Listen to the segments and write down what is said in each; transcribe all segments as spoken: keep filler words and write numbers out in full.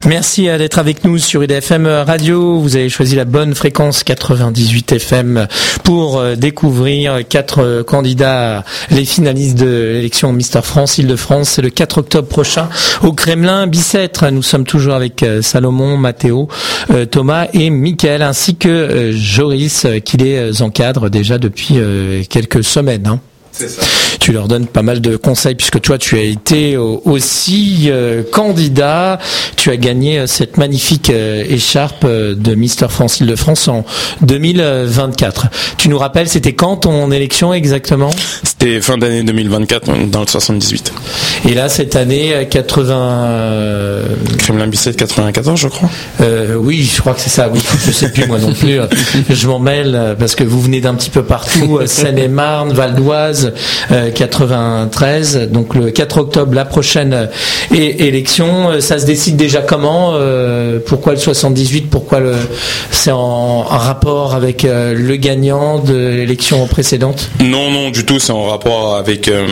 Merci d'être avec nous sur U D F M Radio. Vous avez choisi la bonne fréquence quatre-vingt-dix-huit F M pour découvrir quatre candidats, les finalistes de l'élection Mister France Île-de-France. C'est le quatre octobre prochain au Kremlin Bicêtre. Nous sommes toujours avec Salomon, Mathéo, Thomas et Mickaël, ainsi que Joris, qui les encadre déjà depuis quelques semaines. Hein. C'est ça. Tu leur donnes pas mal de conseils puisque toi tu as été aussi euh, candidat, tu as gagné cette magnifique euh, écharpe de Mister France Île-de-France en deux mille vingt-quatre. Tu nous rappelles, c'était quand ton élection exactement ? C'était fin d'année deux mille vingt-quatre, dans le soixante-dix-huit. Et là cette année quatre-vingts... Euh... Kremlin Bicêtre quatre-vingt-quatorze je crois. Euh, oui, je crois que c'est ça, oui. Je sais plus moi non plus. Je m'en mêle parce que vous venez d'un petit peu partout, Seine-et-Marne, Val d'Oise, euh, quatre-vingt-treize, donc le quatre octobre, la prochaine é- élection. Ça se décide déjà comment euh, pourquoi le soixante-dix-huit? Pourquoi le c'est en, en rapport avec euh, le gagnant de l'élection précédente? Non, non, du tout, c'est en rapport avec euh,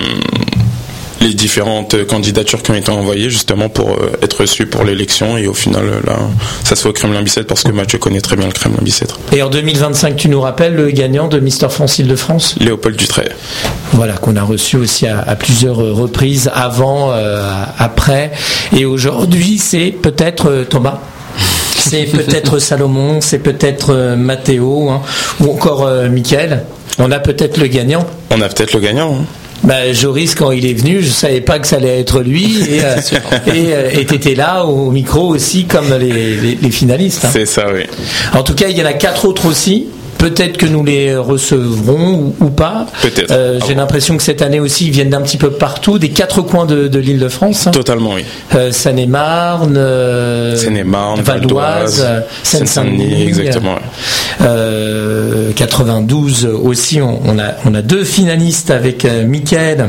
les différentes candidatures qui ont été envoyées justement pour euh, être reçues pour l'élection, et au final là ça se fait au Kremlin Bicêtre parce que Mathieu connaît très bien le Kremlin Bicêtre. Et en deux mille vingt-cinq, tu nous rappelles le gagnant de Mister France Île-de-France? Léopold Dutrey. Voilà, qu'on a reçu aussi à, à plusieurs reprises, avant, euh, après, et aujourd'hui c'est peut-être euh, Thomas. C'est peut-être Salomon, c'est peut-être euh, Mathéo, hein, ou encore euh, Mickaël. On a peut-être le gagnant. On a peut-être le gagnant. Hein. Bah, Joris, quand il est venu, je savais pas que ça allait être lui, et euh, et euh, et t'étais là au micro aussi comme les, les, les finalistes. Hein. C'est ça, oui. En tout cas, il y en a quatre autres aussi. Peut-être que nous les recevrons ou, ou pas. Peut-être. Euh, ah j'ai bon. l'impression que cette année aussi, ils viennent d'un petit peu partout, des quatre coins de, de l'Île-de-France. Hein. Totalement, oui. Euh, Seine-et-Marne, euh, Seine-et-Marne, Val d'Oise, Seine-Saint-Denis, exactement. Euh, quatre-vingt-douze aussi. On, on a on a deux finalistes avec euh, Mickaël.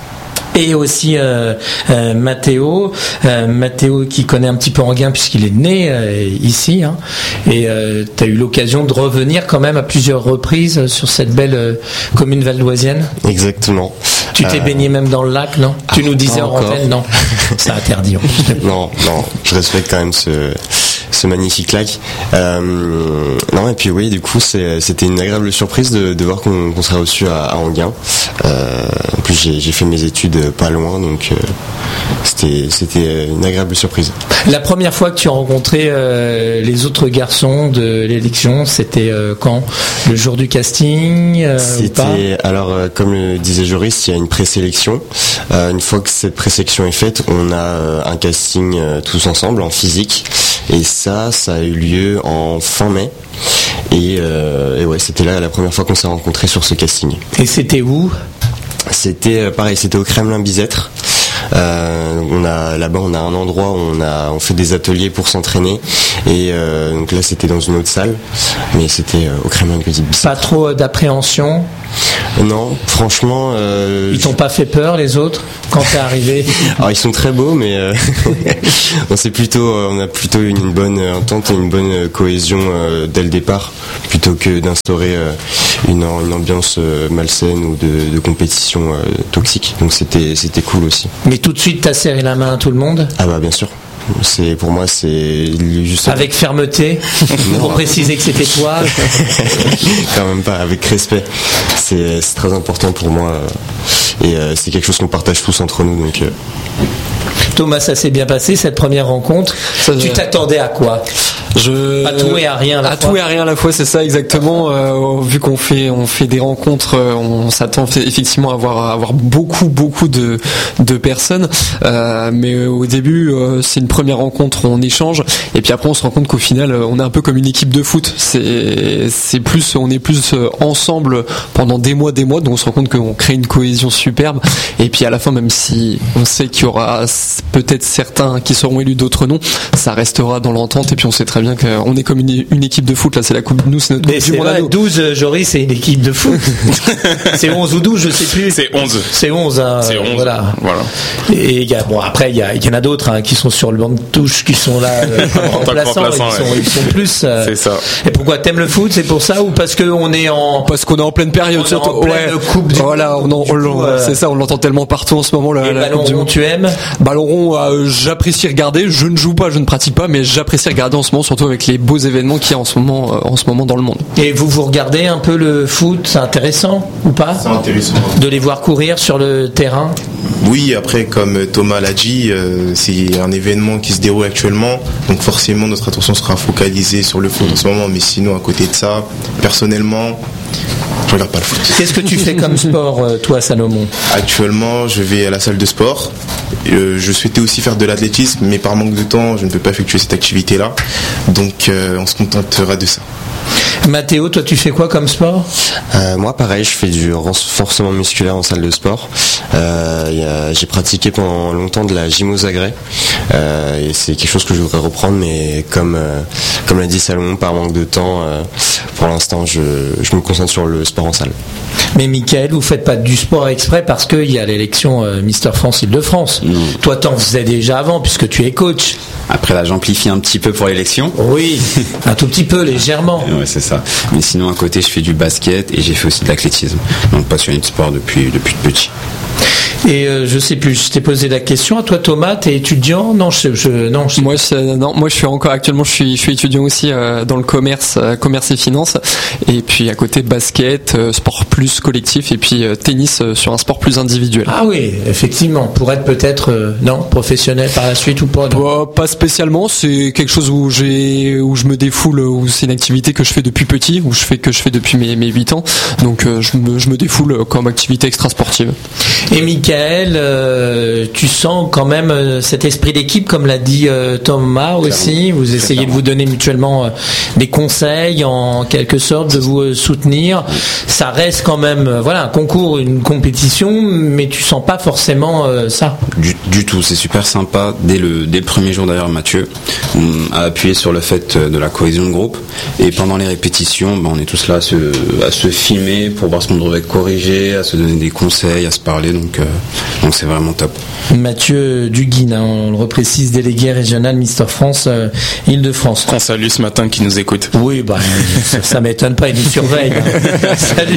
Et aussi euh, euh, Mathéo, euh, Mathéo qui connaît un petit peu Enghien puisqu'il est né euh, ici, hein, et euh, tu as eu l'occasion de revenir quand même à plusieurs reprises sur cette belle euh, commune valdoisienne. Exactement. Tu t'es euh... baigné même dans le lac, non? Tu nous disais en antenne, non? C'est interdit. Non, non, je respecte quand même ce, ce magnifique lac. Euh, non, et puis oui, du coup, c'est, c'était une agréable surprise de, de voir qu'on, qu'on serait reçu à, à Enghien. Euh, en plus, j'ai, j'ai fait mes études pas loin, donc euh, c'était, c'était une agréable surprise. La première fois que tu as rencontré euh, les autres garçons de l'élection, c'était euh, quand? Le jour du casting euh, C'était, ou pas alors, euh, comme le disait Joris, il y a une présélection. Euh, une fois que cette présélection est faite, on a euh, un casting euh, tous ensemble en physique, et ça, ça a eu lieu en fin mai. Et, euh, et ouais, c'était là la première fois qu'on s'est rencontrés sur ce casting. Et c'était où? C'était pareil, c'était au Kremlin Bicêtre. Euh, on a là-bas, on a un endroit où on a on fait des ateliers pour s'entraîner, et euh, donc là c'était dans une autre salle, mais c'était euh, au Kremlin Bicêtre. Pas trop d'appréhension? Non, franchement. Euh, ils t'ont pas fait peur les autres quand t'es arrivé? Alors ils sont très beaux, mais euh, on s'est plutôt, on a plutôt une, une bonne entente et une bonne cohésion euh, dès le départ, plutôt que d'instaurer euh, une, une ambiance euh, malsaine ou de, de compétition euh, toxique. Donc c'était c'était cool aussi. Mais tout de suite t'as serré la main à tout le monde? Ah bah bien sûr. C'est pour moi c'est juste avec fermeté pour préciser que c'était toi. Quand même pas, avec respect. C'est, c'est très important pour moi, et euh, c'est quelque chose qu'on partage tous entre nous, donc. Euh... Thomas, ça s'est bien passé cette première rencontre. Ça, tu t'attendais à quoi? Je... À tout et à rien à la à fois. tout et à rien à la fois, c'est ça exactement. Euh, vu qu'on fait on fait des rencontres, on s'attend effectivement à avoir à avoir beaucoup beaucoup de de personnes. Euh, mais au début, euh, c'est une première rencontre, on échange, et puis après on se rend compte qu'au final, on est un peu comme une équipe de foot. C'est c'est plus on est plus ensemble pendant des mois des mois, donc on se rend compte qu'on crée une cohésion superbe. Et puis à la fin, même si on sait qu'il y aura peut-être certains qui seront élus, d'autres non, ça restera dans l'entente, et puis on sait très très bien qu'on est comme une, une équipe de foot. Là, c'est la coupe. Nous, c'est notre mais coupe c'est du monde à vrai, nous. douze, Joris, c'est une équipe de foot. C'est onze ou douze, je sais plus. C'est onze. C'est onze, hein, C'est onze. Voilà. Voilà. Et il y a, bon, après, il y, a, il y en a d'autres hein, qui sont sur le banc de touche, qui sont là euh, En tant que remplaçants, remplaçants, ils, sont, ouais. ils sont plus. Euh, C'est ça. Et pourquoi t'aimes le foot? C'est pour ça ou parce qu'on est en. Parce qu'on est en pleine période, On est surtout. en pleine ouais. coupe du Voilà, on, en, du on, coup, euh, c'est ça, on l'entend tellement partout en ce moment. La, Et la ballon Coupe du rond, Monde. tu aimes? Ballon rond, euh, j'apprécie regarder. Je ne joue pas, je ne pratique pas, mais j'apprécie regarder en ce moment, surtout avec les beaux événements qu'il y a en ce moment, euh, en ce moment dans le monde. Et vous, vous regardez un peu le foot? C'est intéressant ou pas? C'est intéressant. De les voir courir sur le terrain? Oui, après, comme Thomas l'a dit, euh, c'est un événement qui se déroule actuellement, donc forcément notre attention sera focalisée sur le foot en ce moment, mais sinon à côté de ça, personnellement, je regarde pas le foot. Qu'est-ce que tu fais comme sport, euh, toi, Salomon? Actuellement, je vais à la salle de sport. Euh, je souhaitais aussi faire de l'athlétisme, mais par manque de temps, je ne peux pas effectuer cette activité-là, donc euh, on se contentera de ça. Mathéo, toi, tu fais quoi comme sport? Euh, moi, pareil, je fais du renforcement musculaire en salle de sport. Euh, y a, j'ai pratiqué pendant longtemps de la gym aux agrès. Euh, et c'est quelque chose que je voudrais reprendre, mais comme euh, comme l'a dit Salomon, par manque de temps, euh, pour l'instant, je, je me concentre sur le sport en salle. Mais Mickaël, vous faites pas du sport exprès parce qu'il y a l'élection euh, Mister France Île-de-France. Non. Toi, t'en faisais déjà avant puisque tu es coach. Après là, j'amplifie un petit peu pour l'élection. Oui, un tout petit peu, légèrement. Ouais, c'est ça. Mais sinon, à côté, je fais du basket et j'ai fait aussi de l'athlétisme. Donc, passionné de sport depuis, depuis petit. Et euh, je sais plus, je t'ai posé la question. À toi, Thomas, t'es étudiant? Non, je, je non. Je... Moi, je, non, moi, je suis encore actuellement, je suis, je suis étudiant aussi euh, dans le commerce, euh, commerce et finance. Et puis à côté basket, euh, sport plus collectif, et puis euh, tennis euh, sur un sport plus individuel. Ah oui, effectivement, pour être peut-être euh, non professionnel par la suite ou pas. Non. Bah, pas spécialement, c'est quelque chose où j'ai, où je me défoule, où c'est une activité que je fais depuis petit, où je fais que je fais depuis mes, mes huit ans. Donc euh, je me, je me défoule comme activité extra-sportive. Et Mickaël, euh, tu sens quand même euh, cet esprit d'équipe, comme l'a dit euh, Thomas aussi. Vous essayez de vous donner mutuellement euh, des conseils, en quelque sorte, de vous euh, soutenir. Ça reste quand même, euh, voilà, un concours, une compétition, mais tu sens pas forcément euh, ça. Du, du tout, c'est super sympa. Dès le, dès le premier jour d'ailleurs, Mathieu on a appuyé sur le fait de la cohésion de groupe. Et pendant les répétitions, ben, on est tous là à se, à se filmer pour voir ce qu'on devrait corriger, à se donner des conseils, à se parler. Donc, euh, donc c'est vraiment top. Mathieu Duguin, hein, on le reprécise, délégué régional Mister France euh, Île-de-France. Qu'on salue ce matin qui nous écoute. Oui, bah, ça, ça m'étonne pas, il nous surveille. Hein. Salut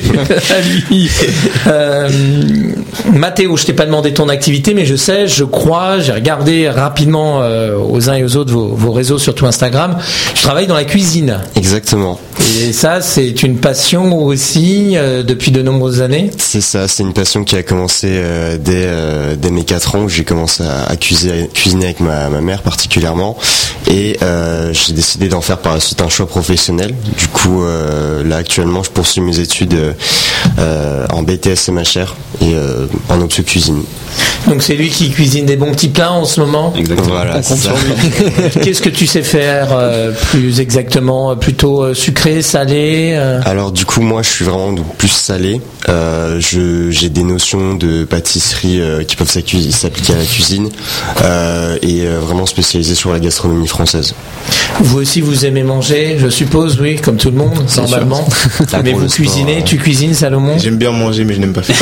à lui. Euh, Mathéo, je t'ai pas demandé ton activité, mais je sais, je crois, j'ai regardé rapidement euh, aux uns et aux autres vos, vos réseaux, surtout Instagram. Je travaille dans la cuisine. Exactement. Et ça, c'est une passion aussi euh, depuis de nombreuses années. C'est ça, c'est une passion qui a commencé euh, dès, euh, dès mes quatre ans où j'ai commencé à, à cuisiner, cuisiner avec ma, ma mère particulièrement. Et euh, j'ai décidé d'en faire par la suite un choix professionnel. Du coup, euh, là actuellement, je poursuis mes études euh, en B T S M H R et euh, en option cuisine. Donc c'est lui qui cuisine des bons petits plats en ce moment. Exactement. Voilà, c'est ça. Qu'est-ce que tu sais faire euh, plus exactement? Plutôt euh, sucré, salé euh... Alors du coup, moi, je suis vraiment donc, plus salé. Euh, je, j'ai des notions de pâtisserie euh, qui peuvent s'accu- s'appliquer à la cuisine euh, et euh, vraiment spécialisé sur la gastronomie française. Vous aussi, vous aimez manger, je suppose, oui, comme tout le monde, C'est normalement. sûr. Mais Pour vous le sport, cuisinez, euh. tu cuisines, Salomon? J'aime bien manger, mais je n'aime pas faire.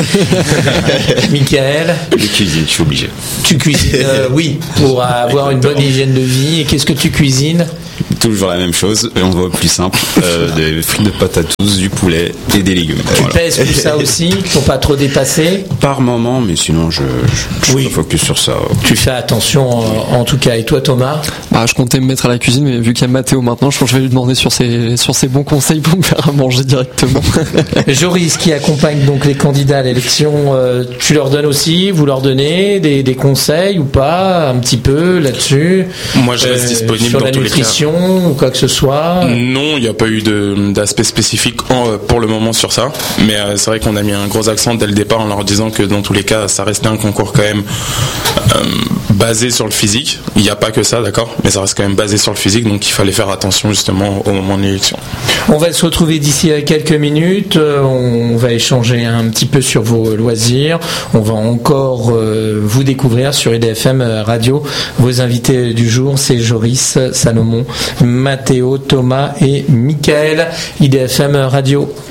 Mickaël, Les cuisines, je suis obligé. tu cuisines, euh, oui, pour avoir une bonne hygiène de vie. Et qu'est-ce que tu cuisines? Toujours la même chose, et on va au plus simple, euh, des frites de patatus, du poulet et des légumes. Tu Voilà. pèses tout ça aussi pour pas trop dépasser? Par moment, mais sinon je, je, je Oui. me focus sur ça. Tu fais attention en, en tout cas. Et toi, Thomas? Bah, je comptais me mettre à la cuisine, mais vu qu'il y a Mathéo maintenant, je pense que je vais lui demander sur ses, sur ses bons conseils pour me faire à manger directement. Joris, qui accompagne donc les candidats à l'élection, euh, tu leur donnes aussi, vous leur donnez des, des conseils ou pas, un petit peu là-dessus? Moi, je reste disponible sur dans la tous les cas. nutrition ou quoi que ce soit. Non, il n'y a pas eu de, d'aspect spécifique en, pour le moment sur ça. Mais euh, c'est vrai qu'on a mis un gros accent dès le départ en leur disant que dans tous les cas, ça restait un concours quand même euh, basé sur le physique. Il n'y a pas que ça, d'accord, mais ça reste quand même basé sur le physique, donc il fallait faire attention justement au moment de l'élection. On va se retrouver d'ici à quelques minutes, on va échanger un petit peu sur vos loisirs, on va encore euh, vous découvrir sur I D F M Radio. Vos invités du jour, c'est Joris, Salomon, Mathéo, Thomas et Michael. I D F M Radio.